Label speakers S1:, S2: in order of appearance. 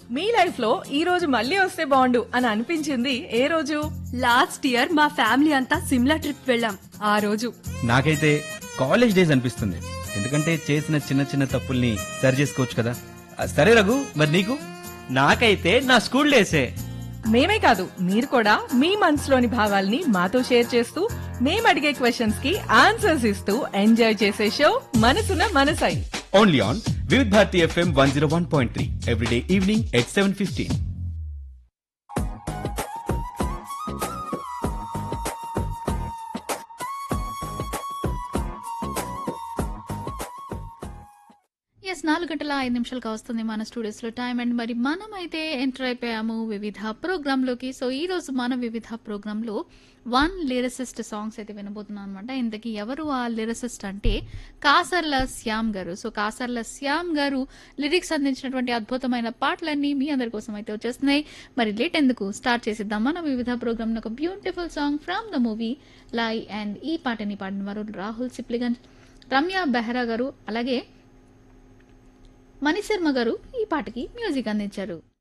S1: మీ life లో ఈ రోజు మళ్ళీ వస్తే బాగుండు అని అనిపించింది ఏ రోజు?
S2: లాస్ట్ ఇయర్ మా ఫ్యామిలీ అంతా సిమ్లా ట్రిప్ వెళ్ళాం ఆ రోజు.
S3: నాకైతే కాలేజ్ డేస్ అనిపిస్తుంది, ఎందుకంటే చేసిన చిన్న చిన్న తప్పుల్ని సరి చేసుకోవచ్చు కదా. సరే రఘు, మరి నీకు?
S4: నాకైతే నా స్కూల్ డేసే.
S1: మేమే కాదు, మీరు కూడా మీ మనసులోని భావాల్ని మాతో షేర్ చేస్తూ మేము అడిగే క్వశ్చన్స్ కి ఆన్సర్స్ ఇస్తూ ఎంజాయ్ చేసే షో మనసున మనసై.
S3: Only on Vividh Bharati FM 101.3 everyday evening at 7:15.
S5: Yes 4:05 వస్తుంది మన స్టూడియోస్లో టైం. అండ్ మరి మనం అయితే ఎంటర్ అయిపోయాము వివిధ ప్రోగ్రాంలోకి. సో ఈ రోజు మన వివిధ ప్రోగ్రాంలో వన్ లిరిసిస్ట్ సాంగ్స్ అయితే వినబోతున్నాం అనమాట. ఇంతకీ ఎవరు ఆ లిరిసిస్ట్ అంటే కాసర్ల శ్యామ్ గారు. సో కాసర్ల శ్యామ్ గారు లిరిక్స్ అందించినటువంటి అద్భుతమైన పాటలన్నీ మీ అందరి కోసం అయితే వచ్చేస్తున్నాయి. మరి లేట్ ఎందుకు, స్టార్ట్ చేసిద్దాం మన వివిధ ప్రోగ్రాంలో ఒక beautiful song from the movie లై. అండ్ ఈ పాటని పాడిన వారు రాహుల్ సిప్లిగంజ్, రమ్య బెహ్రా గారు, అలాగే మణిశర్మ గారు ఈ పాటకి మ్యూజిక్ అందించారు.